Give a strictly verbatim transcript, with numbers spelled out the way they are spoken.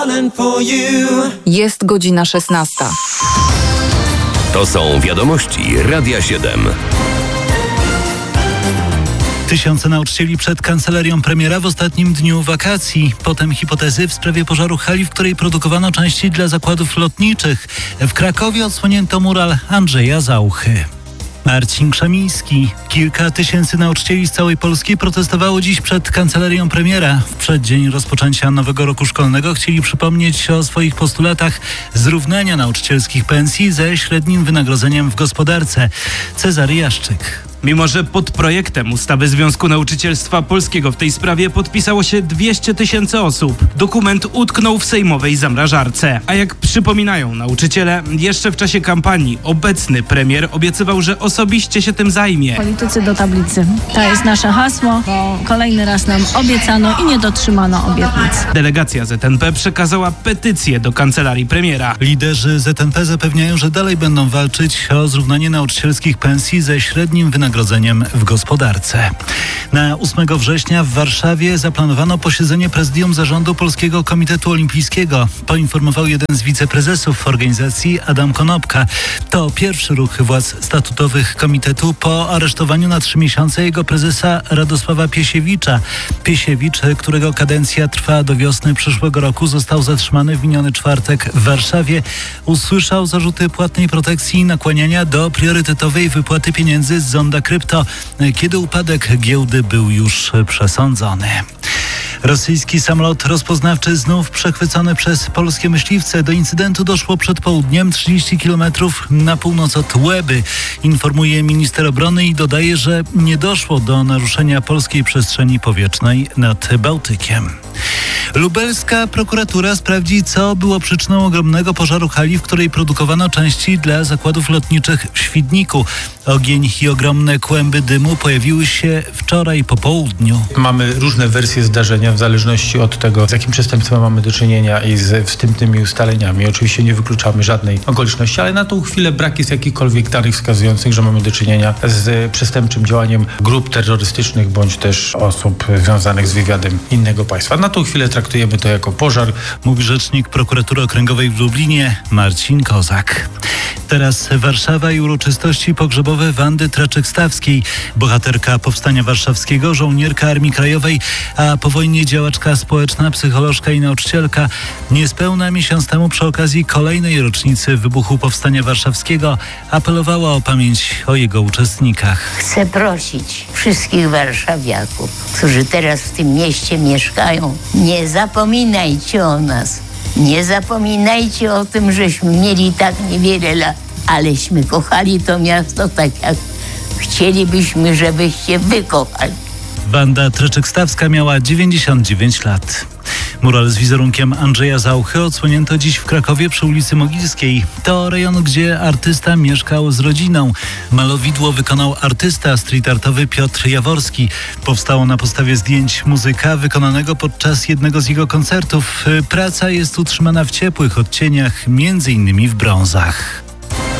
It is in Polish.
Jest godzina szesnasta. To są wiadomości Radia siedem. Tysiące nauczycieli przed kancelarią premiera w ostatnim dniu wakacji. Potem hipotezy w sprawie pożaru hali, w której produkowano części dla zakładów lotniczych. W Krakowie odsłonięto mural Andrzeja Zauchy. Marcin Krzemiński. Kilka tysięcy nauczycieli z całej Polski protestowało dziś przed kancelarią premiera. W przeddzień rozpoczęcia nowego roku szkolnego chcieli przypomnieć o swoich postulatach zrównania nauczycielskich pensji ze średnim wynagrodzeniem w gospodarce. Cezary Jaszczyk. Mimo że pod projektem ustawy Związku Nauczycielstwa Polskiego w tej sprawie podpisało się dwieście tysięcy osób, dokument utknął w sejmowej zamrażarce. A jak przypominają nauczyciele, jeszcze w czasie kampanii obecny premier obiecywał, że osobiście się tym zajmie. Politycy do tablicy. To jest nasze hasło, bo kolejny raz nam obiecano i nie dotrzymano obietnic. Delegacja Z N P przekazała petycję do kancelarii premiera. Liderzy Z N P zapewniają, że dalej będą walczyć o zrównanie nauczycielskich pensji ze średnim wynagrodzeniem w gospodarce. Na ósmego września w Warszawie zaplanowano posiedzenie prezydium zarządu Polskiego Komitetu Olimpijskiego. Poinformował jeden z wiceprezesów organizacji, Adam Konopka. To pierwszy ruch władz statutowych komitetu po aresztowaniu na trzy miesiące jego prezesa Radosława Piesiewicza. Piesiewicz, którego kadencja trwa do wiosny przyszłego roku, został zatrzymany w miniony czwartek w Warszawie. Usłyszał zarzuty płatnej protekcji i nakłaniania do priorytetowej wypłaty pieniędzy z zonda krypto, kiedy upadek giełdy był już przesądzony. Rosyjski samolot rozpoznawczy znów przechwycony przez polskie myśliwce. Do incydentu doszło przed południem trzydzieści kilometrów na północ od Łeby, informuje minister obrony i dodaje, że nie doszło do naruszenia polskiej przestrzeni powietrznej nad Bałtykiem. Lubelska prokuratura sprawdzi, co było przyczyną ogromnego pożaru hali, w której produkowano części dla zakładów lotniczych w Świdniku. Ogień i ogromne kłęby dymu pojawiły się wczoraj po południu. Mamy różne wersje zdarzenia w zależności od tego, z jakim przestępstwem mamy do czynienia i z wstępnymi ustaleniami. Oczywiście nie wykluczamy żadnej okoliczności, ale na tą chwilę brak jest jakichkolwiek danych wskazujących, że mamy do czynienia z przestępczym działaniem grup terrorystycznych bądź też osób związanych z wywiadem innego państwa. Na tą chwilę traktujemy to jako pożar, mówi rzecznik prokuratury okręgowej w Lublinie Marcin Kozak. Teraz Warszawa i uroczystości pogrzebowe Wandy Traczyk-Stawskiej. Bohaterka Powstania Warszawskiego, żołnierka Armii Krajowej, a po wojnie działaczka społeczna, psycholożka i nauczycielka. Niespełna miesiąc temu przy okazji kolejnej rocznicy wybuchu Powstania Warszawskiego apelowała o pamięć o jego uczestnikach. Chcę prosić wszystkich warszawiaków, którzy teraz w tym mieście mieszkają, nie zapominajcie o nas. Nie zapominajcie o tym, żeśmy mieli tak niewiele lat, aleśmy kochali to miasto tak, jak chcielibyśmy, żebyście wy kochali. Wanda Traczyk-Stawska miała dziewięćdziesiąt dziewięć lat. Mural z wizerunkiem Andrzeja Zauchy odsłonięto dziś w Krakowie przy ulicy Mogilskiej. To rejon, gdzie artysta mieszkał z rodziną. Malowidło wykonał artysta street artowy Piotr Jaworski. Powstało na podstawie zdjęć muzyka wykonanego podczas jednego z jego koncertów. Praca jest utrzymana w ciepłych odcieniach, między innymi w brązach.